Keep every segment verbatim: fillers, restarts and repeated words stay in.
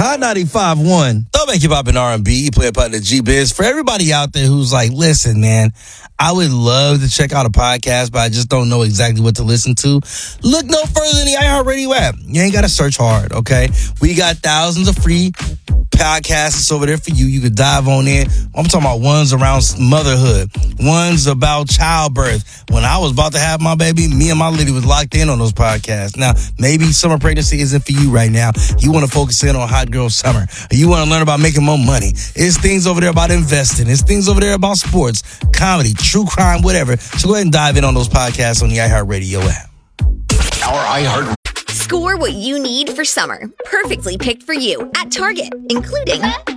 Hot ninety-five point one. Throwback hip hop and R and B. You play a part of the G-Biz. For everybody out there who's like, listen, man, I would love to check out a podcast, but I just don't know exactly what to listen to. Look no further than the iHeartRadio app. You ain't got to search hard, okay? We got thousands of free podcasts over there for you. You could dive on in. I'm talking about ones around motherhood, ones about childbirth. When I was about to have my baby, me and my lady was locked in on those podcasts. Now, maybe summer pregnancy isn't for you right now. You want to focus in on hot girl summer. Or you want to learn about making more money. It's things over there about investing. It's things over there about sports, comedy, true crime, whatever. So go ahead and dive in on those podcasts on the iHeartRadio app. Our iHeart. Score what you need for summer. Perfectly picked for you at Target, including Up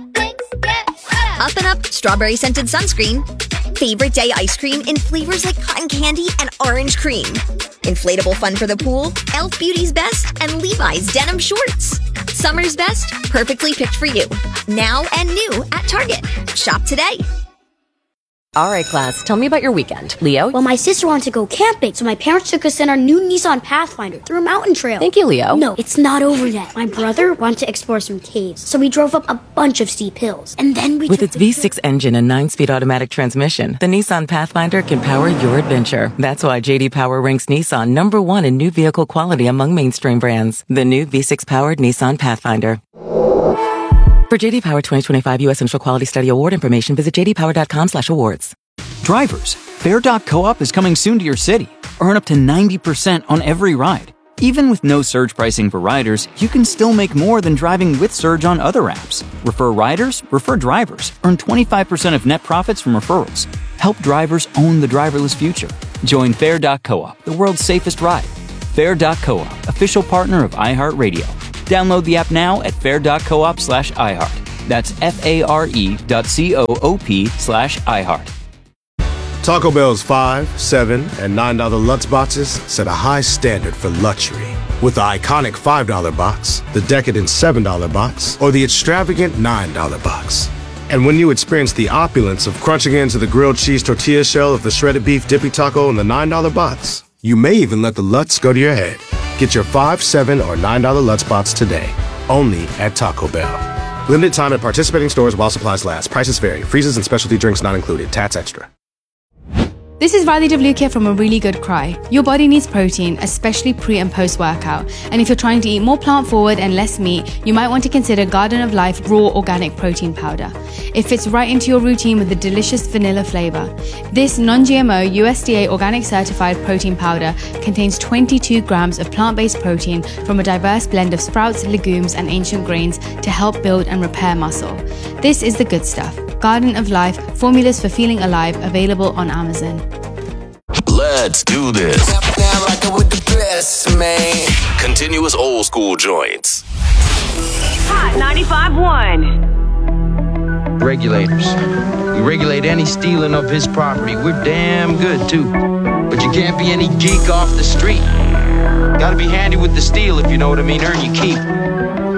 and Up Strawberry Scented Sunscreen, Favorite Day Ice Cream in flavors like cotton candy and orange cream, Inflatable Fun for the Pool, e l f Beauty's Best, and Levi's Denim Shorts. Summer's best, perfectly picked for you. Now and new at Target. Shop today. All right, class, tell me about your weekend. Leo? Well, my sister wanted to go camping, so my parents took us in our new Nissan Pathfinder through a mountain trail. Thank you, Leo. No, it's not over yet. My brother wanted to explore some caves, so we drove up a bunch of steep hills. And then we With its V six engine and nine-speed automatic transmission, the Nissan Pathfinder can power your adventure. That's why J D Power ranks Nissan number one in new vehicle quality among mainstream brands. The new V six-powered Nissan Pathfinder. For J D Power twenty twenty-five U S Central Quality Study Award information, visit j d power dot com slash awards. Drivers, Fair dot coop is coming soon to your city. Earn up to ninety percent on every ride. Even with no surge pricing for riders, you can still make more than driving with surge on other apps. Refer riders, refer drivers. Earn twenty-five percent of net profits from referrals. Help drivers own the driverless future. Join Fair dot coop, the world's safest ride. Fair dot coop, official partner of iHeartRadio. Download the app now at fair dot coop slash iHeart. That's F-A-R-E dot C-O-O-P slash iHeart. Taco Bell's five, seven, and nine dollar Lutz boxes set a high standard for luxury. With the iconic five dollar box, the decadent seven dollar box, or the extravagant nine dollar box. And when you experience the opulence of crunching into the grilled cheese tortilla shell of the shredded beef dippy taco in the nine dollar box, you may even let the Lutz go to your head. Get your five, seven, or nine dollar Lutz box today, only at Taco Bell. Limited time at participating stores while supplies last. Prices vary. Freezes and specialty drinks not included. Tats extra. This is Riley Devlukia from A Really Good Cry. Your body needs protein, especially pre and post workout. And if you're trying to eat more plant forward and less meat, you might want to consider Garden of Life Raw Organic Protein Powder. It fits right into your routine with a delicious vanilla flavor. This non-G M O U S D A organic certified protein powder contains twenty-two grams of plant-based protein from a diverse blend of sprouts, legumes, and ancient grains to help build and repair muscle. This is the good stuff. Garden of Life, formulas for feeling alive, available on Amazon. Let's do this. Continuous old school joints. Hot ninety-five point one. Regulators. We regulate any stealing of his property. We're damn good, too. But you can't be any geek off the street. Gotta be handy with the steel, if you know what I mean. Earn your keep.